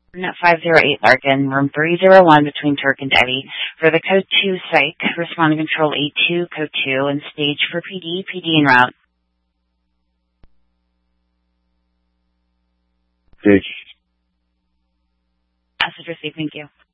Net 508 Larkin, room 301 between Turk and Eddy. For the code 2 psych, responding control A2, code 2, and stage for PD en route. Stage. Message received, thank you.